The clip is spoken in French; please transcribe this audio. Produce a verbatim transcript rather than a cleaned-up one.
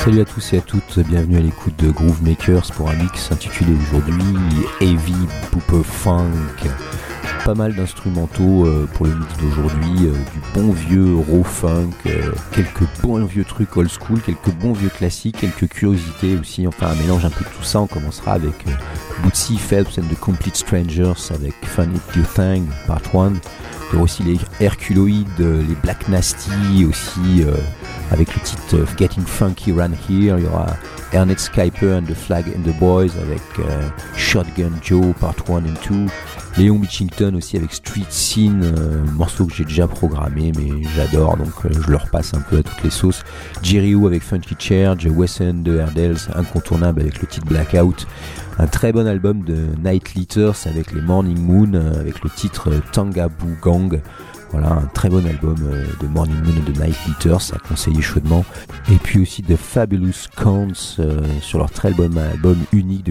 Salut à tous et à toutes, bienvenue à l'écoute de Groove Makers pour un mix intitulé aujourd'hui Heavy Booper Funk. Pas mal d'instrumentaux euh, pour le mix d'aujourd'hui, euh, du bon vieux raw funk, euh, quelques bons vieux trucs old school, quelques bons vieux classiques, quelques curiosités aussi, enfin un mélange un peu de tout ça. On commencera avec euh, Bootsy Phelps and the Complete Strangers avec Fun It You Thing Part un. Il y aura aussi les Herculoids, les Black Nasty aussi, euh, avec le titre euh, Getting Funky Around Here. Il y aura Ernest Skyper and the Flag and the Boys avec euh, Shotgun Joe Part un et deux. Léon Mitchington aussi avec Street Scene, euh, morceau que j'ai déjà programmé mais j'adore, donc euh, je le repasse un peu à toutes les sauces. Jerry O avec Funky Charge, Wesson de Herdels, incontournable avec le titre Blackout. Un très bon album de Night Letters avec les Morning Moon, euh, avec le titre euh, Tangaboo Gang. Voilà, un très bon album euh, de Morning Moon et de Night Letters, à conseiller chaudement. Et puis aussi The Fabulous Counts euh, sur leur très bon album unique de